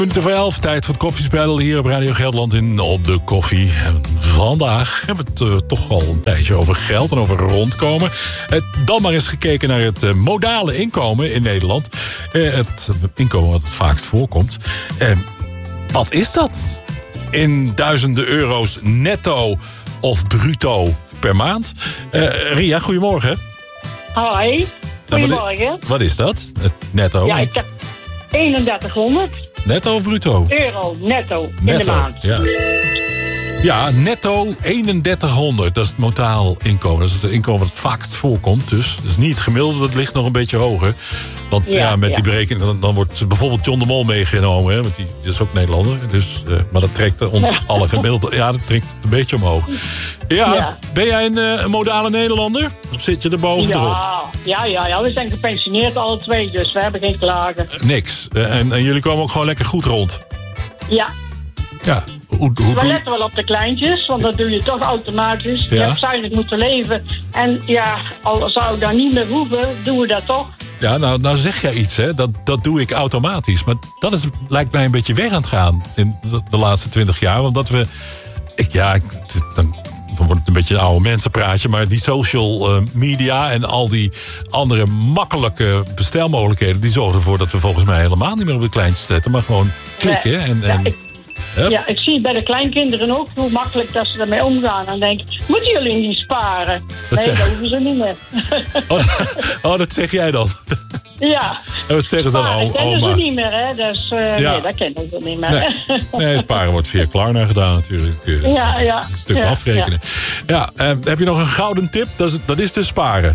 Minuten voor 11, tijd voor het koffiespel hier op Radio Gelderland in Op de Koffie. En vandaag hebben we het toch al een tijdje over geld en over rondkomen. Dan maar eens gekeken naar het modale inkomen in Nederland. Het inkomen wat het vaakst voorkomt. Wat is dat? In duizenden euro's netto of bruto per maand? Ria, goedemorgen. Hoi, goedemorgen. Wat is dat? Het netto? Ja, ik heb 3100 netto of bruto? euro netto in de maand. Ja, netto 3100. Dat is het modaal inkomen. Dat is het inkomen wat het vaakst voorkomt. Dus dat is niet het gemiddelde, dat ligt nog een beetje hoger. Want die berekening, dan wordt bijvoorbeeld John de Mol meegenomen. Hè, want die is ook Nederlander. Dus, maar dat trekt ons alle gemiddeld. Ja, dat trekt een beetje omhoog. Ja. Ben jij een modale Nederlander? Of zit je er bovenop? Ja, we zijn gepensioneerd alle twee. Dus we hebben geen klagen. Niks. En jullie komen ook gewoon lekker goed rond? Ja. Ja. We letten wel op de kleintjes, want dat doe je toch automatisch. Je hebt zuinig moeten leven. En ja, al zou ik dat niet meer hoeven, doen we dat toch. Ja, nou zeg jij iets, hè? Dat doe ik automatisch. Maar dat lijkt mij een beetje weg aan het gaan in de laatste 20 jaar. Omdat we... Dan wordt het een beetje een oude mensenpraatje, maar die social media en al die andere makkelijke bestelmogelijkheden, die zorgen ervoor dat we volgens mij helemaal niet meer op de kleintjes letten, maar gewoon klikken. Ja, ik zie bij de kleinkinderen ook hoe makkelijk dat ze ermee omgaan. En denk ik, moeten jullie niet sparen? Nee, dat hoeven ze niet meer. Dat zeg jij dan? Ja. En wat zeggen ze dan? Dat kennen ze niet meer, hè? Dus, nee, dat kennen ze niet meer. Nee, sparen wordt via Klarna gedaan natuurlijk. Een stuk afrekenen. Ja, heb je nog een gouden tip? Dat is dus sparen.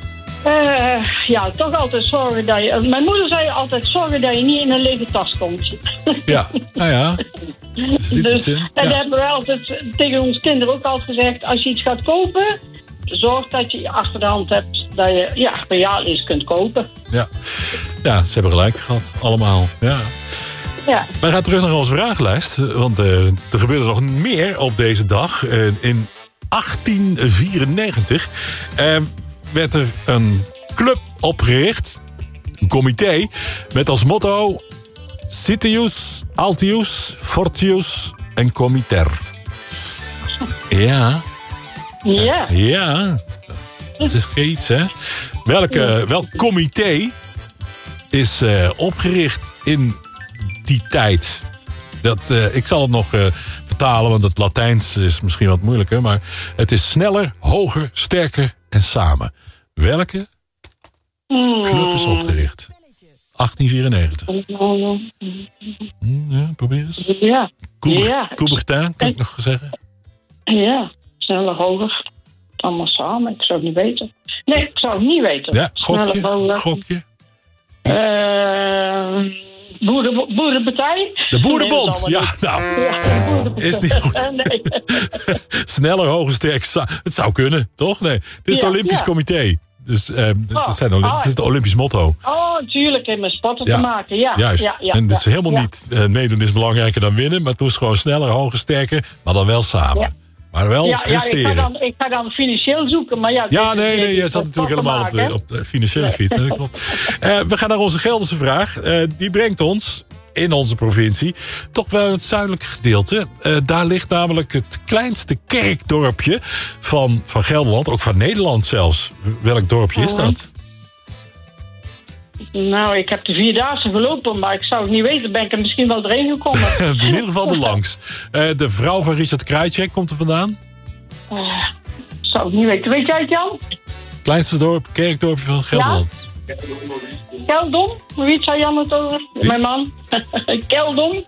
Toch altijd zorgen dat je... Mijn moeder zei altijd, zorgen dat je niet in een lege tas komt. Ja, nou ja. Dus, en dat hebben we altijd tegen ons kinderen ook altijd gezegd. Als je iets gaat kopen, zorg dat je achter de hand hebt dat je per jaar iets kunt kopen. Ja, ze hebben gelijk gehad, allemaal. Ja. Wij gaan terug naar onze vragenlijst. Want er gebeurde nog meer op deze dag. In 1894 werd er een club opgericht, een comité, met als motto Citius, Altius, Fortius en Comiter. Ja. Dat is iets, hè? Welk comité is opgericht in die tijd? Ik zal het nog vertalen, want het Latijns is misschien wat moeilijker, maar het is sneller, hoger, sterker en samen. Welke club is opgericht? 1894. Probeer eens. Ja. Coubertin, kan ik nog zeggen? Ja, sneller, hoger. Allemaal samen, ik zou het niet weten. Nee, ik zou het niet weten. Ja, gokje. Boerenpartij? De Boerenbond, is niet goed. Nee. Sneller, hoger, sterk. Het zou kunnen, toch? Nee, het is het Olympisch Comité. Dus het is het Olympisch motto. Oh, natuurlijk, heeft met sporten te maken. Ja. Juist. En het is helemaal niet meedoen is belangrijker dan winnen. Maar het moest gewoon sneller, hoger, sterker. Maar dan wel samen. Ja. Maar wel presteren. Ik ga dan financieel zoeken. Maar nee, jij zat natuurlijk helemaal op de financiële fiets. Dat klopt. We gaan naar onze Gelderse vraag. Die brengt ons in onze provincie toch wel het zuidelijke gedeelte. Daar ligt namelijk het kleinste kerkdorpje van Gelderland. Ook van Nederland zelfs. Welk dorpje is dat? Nou, ik heb de 4-daagse gelopen, maar ik zou het niet weten. Ben ik er misschien wel doorheen gekomen. In ieder geval erlangs. De vrouw van Richard Krajicek komt er vandaan. Zou ik niet weten. Weet jij het, Jan? Kleinste kerkdorpje van Gelderland. Ja? Keldom? Wie zei Jan het over? Mijn man. Keldom?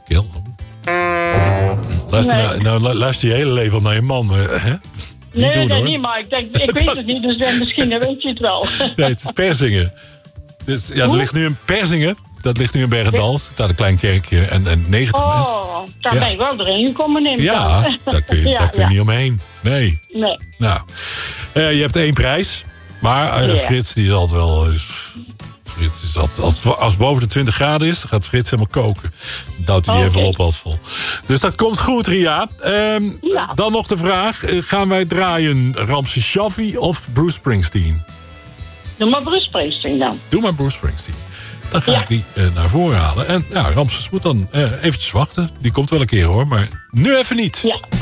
Luister je hele leven al naar je man. Hè? Niet, maar ik weet het niet, dus misschien weet je het wel. Nee, het is Persingen. Dus er ligt nu een Persingen. Dat ligt nu in Bergendal. Daar een klein kerkje en 90 mensen. Daar ben ik wel doorheen gekomen, neem ik aan. Daar kun je niet omheen. Nee. Nou, je hebt 1 prijs. Maar Frits, die zal het wel... Frits is als het boven de 20 graden is, dan gaat Frits helemaal koken. Dan duwt hij die even op als vol. Dus dat komt goed, Ria. Dan nog de vraag. Gaan wij draaien Ramses Shaffi of Bruce Springsteen? Doe maar Bruce Springsteen dan. Doe maar Bruce Springsteen. dan ga ik die naar voren halen. En ja, Ramses moet dan eventjes wachten. Die komt wel een keer hoor, maar nu even niet. Ja.